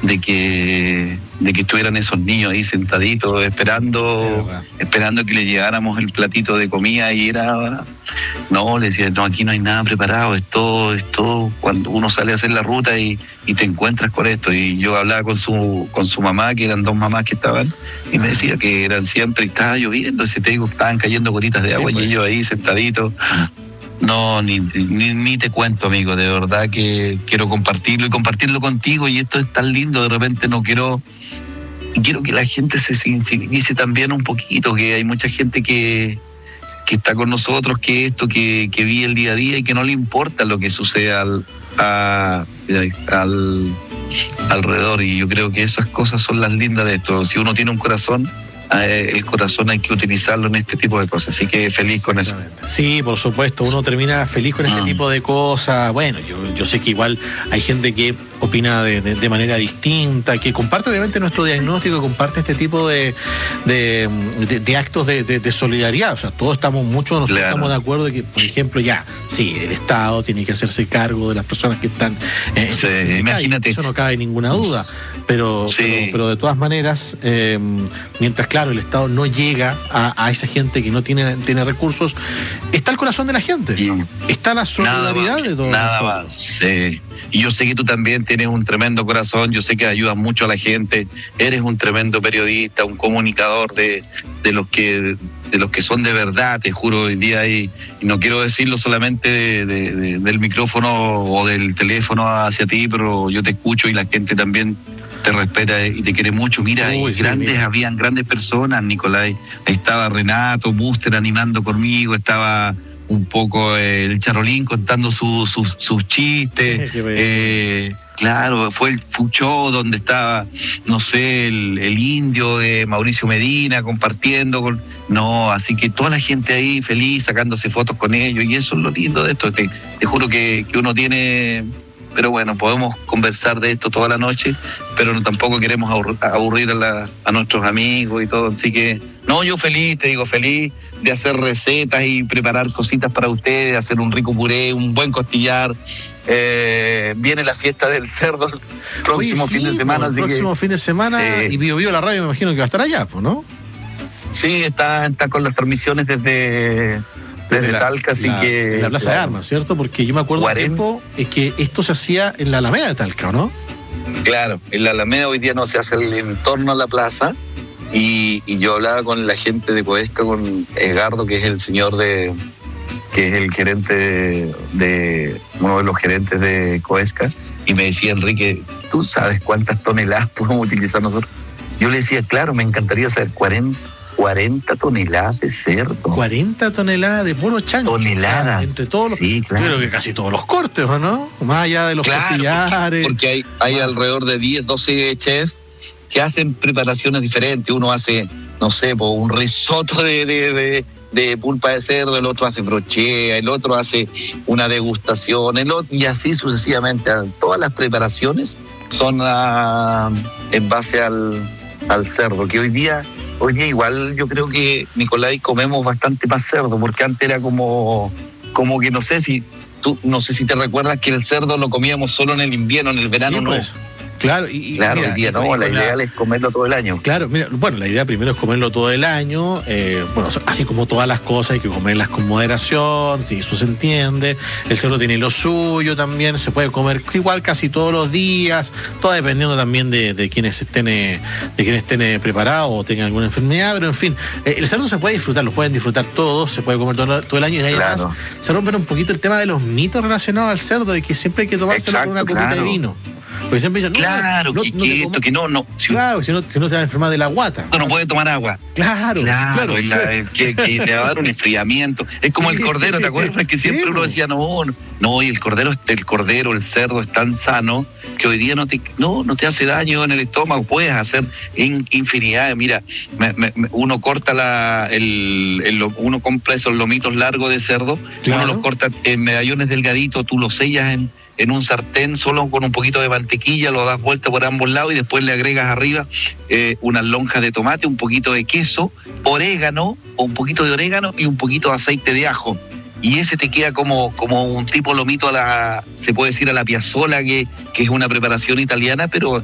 de que estuvieran esos niños ahí sentaditos esperando que le lleváramos el platito de comida, y no, le decía, no, aquí no hay nada preparado, es todo cuando uno sale a hacer la ruta y te encuentras con esto. Y yo hablaba con su mamá, que eran 2 mamás que estaban, y me decía que eran siempre, y estaba lloviendo, te digo, estaban cayendo gotitas de agua, y ellos ahí sentaditos. No, ni te cuento, amigo, de verdad que quiero compartirlo contigo, y esto es tan lindo. De repente quiero que la gente se sensibilice también un poquito, que hay mucha gente que está con nosotros, que vive el día a día y que no le importa lo que sucede alrededor, y yo creo que esas cosas son las lindas de esto. Si uno tiene un corazón, el corazón hay que utilizarlo en este tipo de cosas, así que feliz con eso. Sí, por supuesto, uno termina feliz con este tipo de cosas. Bueno, yo sé que igual hay gente que opina de manera distinta, que comparte obviamente nuestro diagnóstico, comparte este tipo de actos de solidaridad. O sea, nosotros estamos de acuerdo de que, por ejemplo, sí, el Estado tiene que hacerse cargo de las personas que están imagínate, eso no cabe ninguna duda, pero de todas maneras, mientras claro, el Estado no llega a esa gente que no tiene recursos, está el corazón de la gente, está la solidaridad de todos. Nada más, sí. Y yo sé que tú también tienes un tremendo corazón, yo sé que ayudas mucho a la gente, eres un tremendo periodista, un comunicador de los que son de verdad, te juro. Hoy día, y no quiero decirlo solamente del micrófono o del teléfono hacia ti, pero yo te escucho y la gente también te respeta y te quiere mucho. Mira, habían grandes personas, Nicolai. Ahí estaba Renato Buster animando conmigo, estaba un poco el Charolín contando sus chistes. Claro, fue el Fuchó donde estaba, no sé, el indio de Mauricio Medina compartiendo así que toda la gente ahí feliz, sacándose fotos con ellos, y eso es lo lindo de esto. Te juro que uno tiene. Pero bueno, podemos conversar de esto toda la noche, pero tampoco queremos aburrir a nuestros amigos y todo. Así que, yo feliz de hacer recetas y preparar cositas para ustedes, hacer un rico puré, un buen costillar. Viene la fiesta del cerdo el próximo fin de semana. Fin de semana, sí. Y Bio la radio me imagino que va a estar allá, ¿no? Sí, está con las transmisiones desde Talca, así que... En la Plaza de Armas, ¿cierto? Porque yo me acuerdo un tiempo que esto se hacía en la Alameda de Talca, ¿no? Claro, en la Alameda hoy día no se hace el entorno a la plaza, y yo hablaba con la gente de Coesca, con Edgardo, que es el señor que es el gerente uno de los gerentes de Coesca, y me decía, Enrique, ¿tú sabes cuántas toneladas podemos utilizar nosotros? Yo le decía, claro, me encantaría saber 40 toneladas de cerdo. 40 toneladas de puro chancho. Toneladas. Entre todos sí, claro. Yo creo que casi todos los cortes, ¿o no? Más allá de los costillares. Porque hay alrededor de 10, 12 chefs que hacen preparaciones diferentes. Uno hace, no sé, un risotto de pulpa de cerdo, el otro hace brochea, el otro hace una degustación, y así sucesivamente. Todas las preparaciones son en base al cerdo, que hoy día igual yo creo que, Nicolai, comemos bastante más cerdo, porque antes era como que no sé si te recuerdas que el cerdo lo comíamos solo en el invierno, en el verano no. Claro, hoy día la ideal es comerlo todo el año. Claro, la idea primero es comerlo todo el año, así como todas las cosas hay que comerlas con moderación, sí, eso se entiende. El cerdo tiene lo suyo también, se puede comer igual casi todos los días, todo dependiendo también de quienes estén preparados o tengan alguna enfermedad, pero en fin, el cerdo se puede disfrutar, lo pueden disfrutar todos, se puede comer todo el año, y además se rompe un poquito el tema de los mitos relacionados al cerdo, de que siempre hay que tomárselo con una copita de vino. Porque siempre dicen, claro, si no se va a enfermar de la guata. No puede tomar agua. Claro. Que le va a dar un enfriamiento. Es como el cordero, ¿te acuerdas? Que siempre uno decía, y el cordero, el cerdo es tan sano que hoy día no te hace daño en el estómago. Puedes hacer infinidad. Mira, uno corta uno compra esos lomitos largos de cerdo, uno los corta en medallones delgaditos, tú los sellas en un sartén solo con un poquito de mantequilla, lo das vuelta por ambos lados y después le agregas arriba unas lonjas de tomate, un poquito de queso, orégano, o un poquito de orégano y un poquito de aceite de ajo. Y ese te queda como un tipo lomito se puede decir a la piazzola, que es una preparación italiana, pero